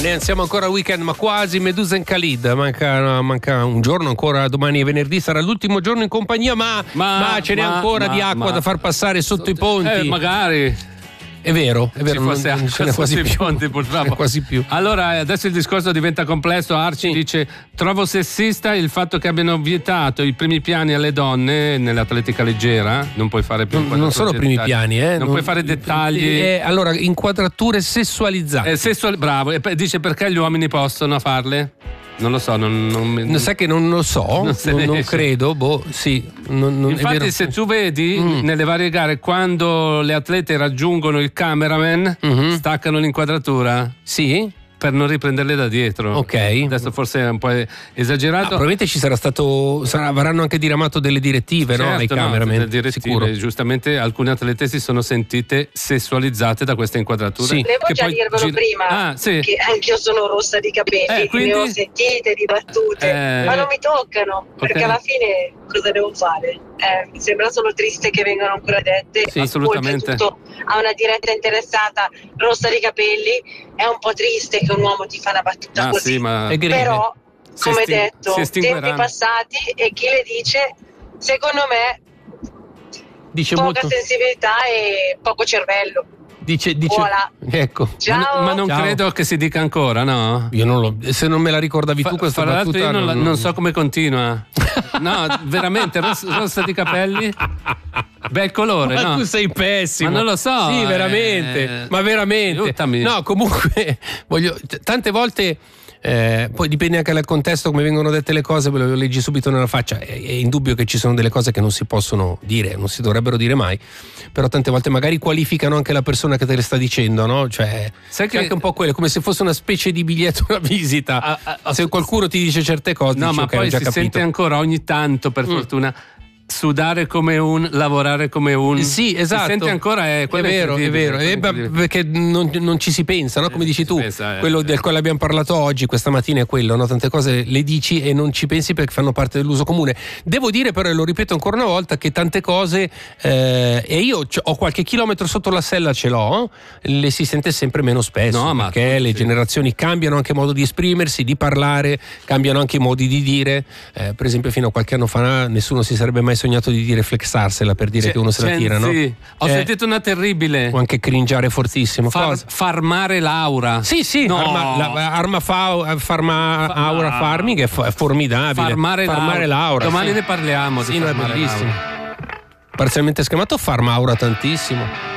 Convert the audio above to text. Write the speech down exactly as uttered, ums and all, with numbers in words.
Bene, siamo ancora al weekend, ma quasi. Medusa in Khalid, manca, manca un giorno ancora, domani è venerdì, sarà l'ultimo giorno in compagnia, ma, ma, ma ce n'è ma, ancora ma, di acqua ma, da far passare sotto i ponti. Eh, magari. È vero, è vero, non, non ce n'è quasi più. Ponti, purtroppo. Quasi più. Allora, adesso il discorso diventa complesso. Arci sì. dice: trovo sessista il fatto che abbiano vietato i primi piani alle donne nell'atletica leggera. Non puoi fare più. Non, non sono primi piani, eh. Non, non puoi fare dettagli. Eh, allora, inquadrature sessualizzate. Eh, sessual, bravo. E dice perché gli uomini possono farle? Non lo so, non, non, non sai che non lo so, non, non, non credo, boh, sì. Non, non Infatti, se tu vedi mm. nelle varie gare, quando le atlete raggiungono il cameraman, mm-hmm. staccano l'inquadratura. Sì. Per non riprenderle da dietro. Ok. Adesso forse è un po' esagerato. Ah, probabilmente ci sarà stato. Sarà, avranno anche diramato delle direttive, certo, no? Ai cameraman. No, direttive, sicuro. Giustamente alcune atlete si sono sentite sessualizzate da questa inquadratura. Sì. Volevo che già poi, dirvelo gi- prima. Ah, sì. Che anch'io sono rossa di capelli, eh, quindi... ne ho sentite di battute, eh... ma non mi toccano. Okay. Perché alla fine cosa devo fare? Eh, mi sembra solo triste che vengano ancora dette. Sì, assolutamente. Oltretutto a una diretta interessata rossa di capelli è un po' triste che un uomo ti fa una battuta ah, così. Sì, ma... Però, si come esti- detto, tempi passati, e chi le dice, secondo me, dice poca molto... sensibilità e poco cervello. Dice, dice... Voilà. Ecco. Ciao. Ma non Ciao. credo che si dica ancora, no? Io non lo... Se non me la ricordavi Fa, tu questa fra battuta... Io non, non, non so come continua. No, veramente, rossa, rossa di capelli. Bel colore, ma no? tu sei pessimo. Ma non lo so. Sì, veramente. Eh... Ma veramente. Aiutami. No, comunque, voglio... Tante volte... Eh, poi dipende anche dal contesto, come vengono dette le cose, ve lo leggi subito nella faccia. È, è indubbio che ci sono delle cose che non si possono dire, non si dovrebbero dire mai, però tante volte magari qualificano anche la persona che te le sta dicendo, no? Cioè, sai che anche un po' quello, come se fosse una specie di biglietto una visita. A, a, a, se qualcuno ti dice certe cose, no, dici, ma okay, poi ho già si capito. sente ancora ogni tanto, per mm. fortuna, sudare come un, lavorare come un. Sì, esatto. Si sente ancora, è, è vero, è vero, è, perché non, non ci si pensa, no? Come dici tu, pensa, quello eh, del quale abbiamo parlato oggi, questa mattina, è quello, no? Tante cose le dici e non ci pensi perché fanno parte dell'uso comune. Devo dire però, e lo ripeto ancora una volta, che tante cose, eh, e io ho qualche chilometro sotto la sella, ce l'ho, le si sente sempre meno spesso, no, perché ma, le sì. generazioni cambiano anche modo di esprimersi, di parlare, cambiano anche i modi di dire. Eh, per esempio, fino a qualche anno fa nessuno si sarebbe mai sognato di dire flexarsela per dire c'è, che uno se la tira, no? Sì. Ho eh, sentito una terribile. O anche cringiare fortissimo. Far, farmare Laura. Sì, sì, no. arma, la, arma fa, farma, aura farming è, è formidabile. Farmare, farmare Laura. Laura. Domani sì. ne parliamo. Sì, di no, è bellissimo. Laura. Parzialmente scamato, farma aura tantissimo.